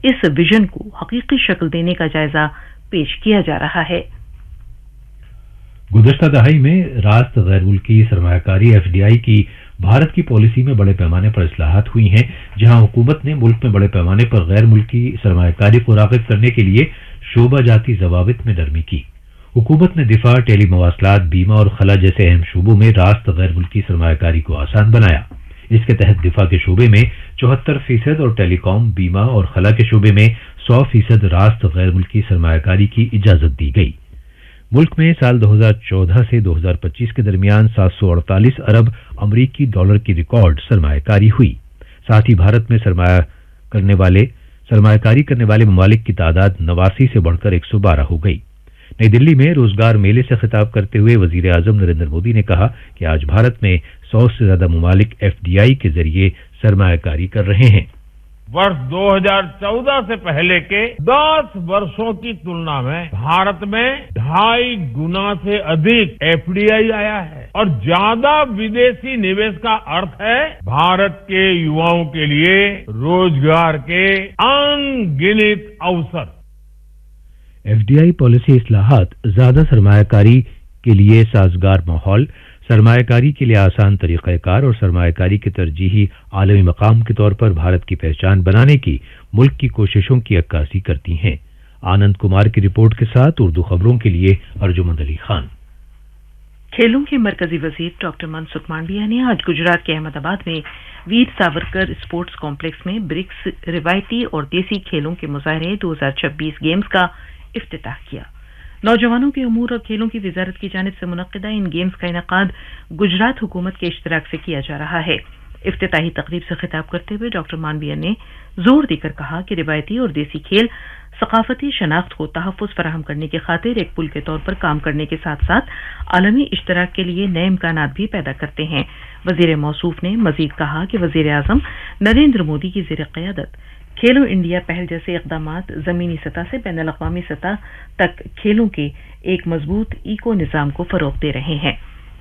इस विजन को हकीकी शक्ल देने का जायजा पेश किया जा रहा है। गुज़श्ता दहाई में रास्त गैर मुल्की सरमायाकारी एफडीआई की भारत की पॉलिसी में बड़े पैमाने पर इस्लाहात हुई हैं, जहां हुकूमत ने मुल्क में बड़े पैमाने पर गैर मुल्की सरमायाकारी को राग़िब करने के लिए शोबा जाती ज़वाबित में नरमी की। हुकूमत ने दिफा, टेली मवासलात, बीमा और खला जैसे अहम शोबों में रास्त गैर मुल्की सरमायाकारी को आसान बनाया। इसके तहत दिफा के शोबे में 74% और टेलीकॉम, बीमा और खला के शोबे में 100% रास्त गैर मुल्की सरमायाकारी की इजाजत दी गई। मुल्क में साल 2014 से 2025 के दरमियान 748 अरब अमरीकी डॉलर की रिकॉर्ड सरमायाकारी हुई। साथ ही भारत में सरमायाकारी करने वाले ममालिक की तादाद 89 से बढ़कर 112 हो गई। नई दिल्ली में रोजगार मेले से खिताब करते हुए वजीर आजम नरेंद्र मोदी ने कहा कि आज भारत में 100 से ज्यादा ममालिक एफडीआई के जरिए सरमायाकारी कर रहे हैं। वर्ष 2014 से पहले के 10 वर्षों की तुलना में भारत में 2.5 गुना से अधिक एफडीआई आया है और ज्यादा विदेशी निवेश का अर्थ है भारत के युवाओं के लिए रोजगार के अनगिनत अवसर। एफडीआई पॉलिसी इस्लाहात ज्यादा सरमायाकारी के लिए साजगार माहौल, सरमायाकारी के लिए आसान तरीक़ाकार और सरमायाकारी के तरजीही आलमी मकाम के तौर पर भारत की पहचान बनाने की मुल्क की कोशिशों की अक्कासी करती हैं। आनंद कुमार की रिपोर्ट के साथ उर्दू खबरों के लिए अर्जुमंद अली खान। खेलों के मरकजी वजीर डॉक्टर मनसुख मांडविया ने आज गुजरात के अहमदाबाद में वीर सावरकर स्पोर्ट्स कॉम्प्लेक्स में ब्रिक्स रिवायती और देसी खेलों के मुजाहरे 2026 गेम्स का इफ्तिताह किया। नौजवानों के उमूर और खेलों की वजारत की जानिब से मुनक्किदा इन गेम्स का इनेकाद गुजरात हुकूमत के इश्तराक से किया जा रहा है। इफ्तिताही तकरीब से खिताब करते हुए डॉक्टर मांडविया ने जोर देकर कहा कि रिवायती और देसी खेल सकाफती शनाख्त को तहफ़्फ़ुज़ फराहम करने की खातिर एक पुल के तौर पर काम करने के साथ साथ आलमी इश्तराक के लिए नए इम्कानात भी पैदा करते हैं। वज़ीर मौसूफ ने मजीद कहा कि वज़ीर आज़म नरेंद्र मोदी की ज़ेर क़यादत खेलो इंडिया पहल जैसे इक़दामात ज़मीनी सतह से बैनुल अक़वामी सतह तक खेलों के एक मजबूत इको निज़ाम को फ़रोग़ दे रहे हैं।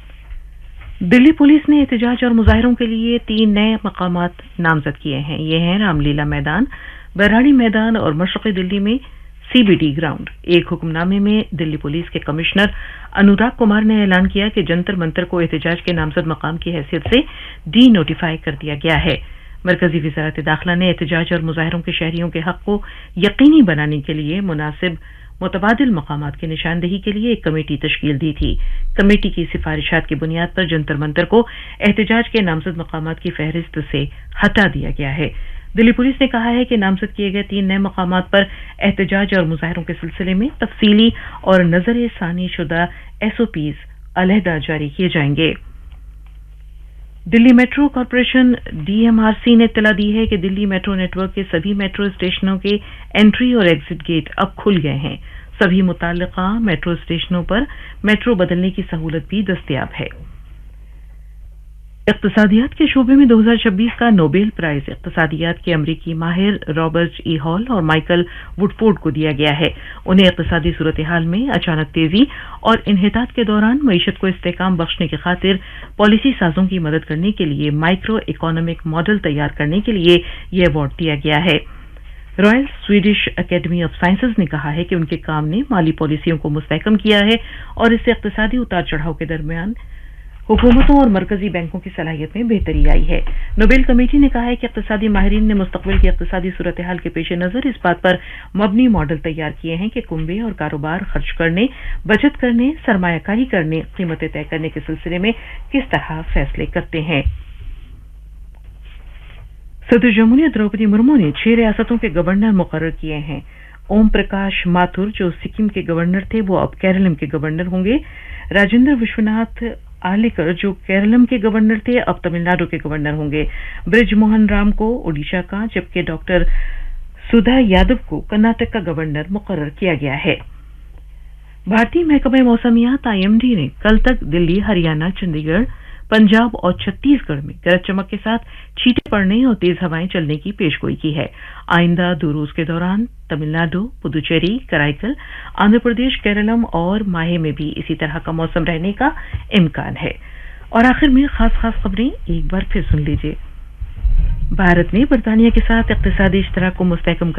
दिल्ली पुलिस ने एहतजाज और मुजाहिरों के लिए 3 नए मकामात नामजद किए हैं। ये हैं रामलीला मैदान, बैरानी मैदान और मशरक़ी दिल्ली में सीबीडी ग्राउंड। एक हुक्मनामे में दिल्ली पुलिस के कमिश्नर अनुराग कुमार ने ऐलान किया कि जंतर मंतर को एहतजाज के नामजद मकाम की हैसियत से डी नोटिफाई कर दिया गया है। मरकजी वज़ारत दाखिला ने एहतजाज और मुजाहिरों के शहरियों के हक को यकीनी बनाने के लिए मुनासिब मुतबादिल मकामात की निशानदेही के लिए एक कमेटी तश्कील दी थी। कमेटी की सिफारिशात की बुनियाद पर जंतर मंतर को एहतजाज के नामजद मकामात की फहरिस्त से हटा दिया गया है। दिल्ली पुलिस ने कहा है कि नामजद किए गए 3 नए मकामात पर एहतजाज और मुजाहिरों के सिलसिले में तफसीली और नजर सानी शुदा एसओपीज अलहदा जारी किए जाएंगे। दिल्ली मेट्रो कॉरपोरेशन डीएमआरसी ने इत्तला दी है कि दिल्ली मेट्रो नेटवर्क के सभी मेट्रो स्टेशनों के एंट्री और एग्जिट गेट अब खुल गए हैं। सभी मुताल्लिका मेट्रो स्टेशनों पर मेट्रो बदलने की सहूलत भी दस्तयाब है। इक़्तिसादियात के शोबे में 2026 का नोबेल प्राइज इक़्तिसादियात के अमरीकी माहिर रॉबर्ट ई हॉल और माइकल वुडफोर्ड को दिया गया है। उन्हें इक़्तिसादी सूरत हाल में अचानक तेजी और इन्हितात के दौरान मईशत को इस्तेहकाम बख्शने की खातिर पॉलिसी साजों की मदद करने के लिए माइक्रो इकोनॉमिक मॉडल तैयार करने के लिए यह अवार्ड दिया गया है। Royal Swedish academy of sciences ने कहा है कि उनके काम ने माली पॉलिसियों को मुस्तहकम किया है और इससे इक़्तिसादी उतार चढ़ाव के दरमियान हुकूमतों और मरकजी बैंकों की सलाहियत में बेहतरी आई है। नोबेल कमेटी ने कहा है कि इक़्तिसादी माहिरीन ने मुस्तक़बिल की इक़्तिसादी सूरत हाल के पेश नज़र इस बात पर मबनी मॉडल तैयार किए हैं कि कुंबे और कारोबार खर्च करने, बचत करने, सरमायाकारी करने, कीमतें तय करने के सिलसिले में किस तरह फैसले करते हैं। सदर जमहूरिया द्रौपदी मुर्मू ने 6 रियासतों के गवर्नर मुकर्रर किए हैं। ओम प्रकाश माथुर जो सिक्किम के गवर्नर थे वो अब केरलम के गवर्नर होंगे। राजेंद्र विश्वनाथ आलेकर जो केरलम के गवर्नर थे अब तमिलनाडु के गवर्नर होंगे। ब्रिज मोहन राम को ओडिशा का, जबकि डॉक्टर सुधा यादव को कर्नाटक का गवर्नर मुकर्रर किया गया है। भारतीय महकमा मौसमियात आईएमडी ने कल तक दिल्ली, हरियाणा, चंडीगढ़, पंजाब और छत्तीसगढ़ में गरज चमक के साथ छींटे पड़ने और तेज हवाएं चलने की पेशगोई की है। आइंदा 2 रोज के दौरान तमिलनाडु, पुदुचेरी, कराईकल, आंध्र प्रदेश, केरलम और माहे में भी इसी तरह का मौसम रहने का इम्कान है। और आखिर में खास खबरें एक बार फिर सुन लीजिए। भारत ने बरतानिया के साथ इक़्तिसादी इश्तराक को मुस्तहकम